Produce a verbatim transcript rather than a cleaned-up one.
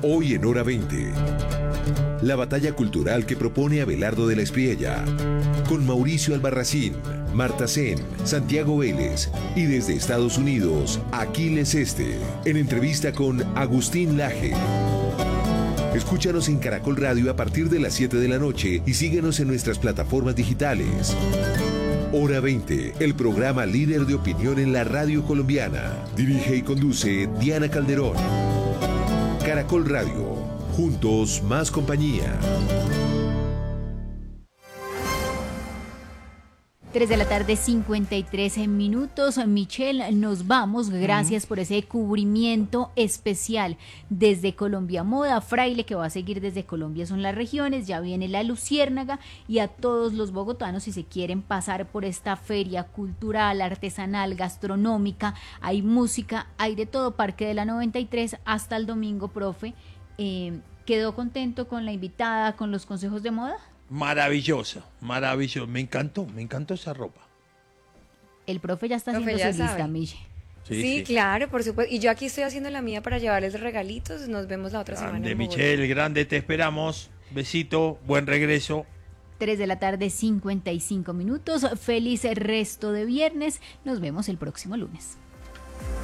Hoy en Hora veinte. La batalla cultural que propone Abelardo de la Espriella. Con Mauricio Albarracín, Marta Sen, Santiago Vélez y desde Estados Unidos, Aquiles Este. En entrevista con Agustín Laje. Escúchanos en Caracol Radio a partir de las siete de la noche y síguenos en nuestras plataformas digitales. Hora veinte, el programa líder de opinión en la radio colombiana. Dirige y conduce Diana Calderón. Caracol Radio, juntos más compañía. tres de la tarde, cincuenta y tres minutos. Michelle, nos vamos. Gracias uh-huh. por ese cubrimiento especial desde Colombia Moda. Fraile, que va a seguir desde Colombia, son las regiones. Ya viene la Luciérnaga. Y a todos los bogotanos, si se quieren pasar por esta feria cultural, artesanal, gastronómica, hay música, hay de todo. Parque de la noventa y tres hasta el domingo, profe. Eh, ¿Quedó contento con la invitada, con los consejos de moda? Maravillosa, maravilloso. Me encantó, me encantó esa ropa. El profe ya está profe haciendo ya su lista, Miche. Sí, sí, sí, claro, por supuesto. Y yo aquí estoy haciendo la mía para llevarles regalitos. Nos vemos la otra grande, semana. Grande, Michelle, grande, te esperamos. Besito, buen regreso. tres de la tarde, cincuenta y cinco minutos. Feliz resto de viernes. Nos vemos el próximo lunes.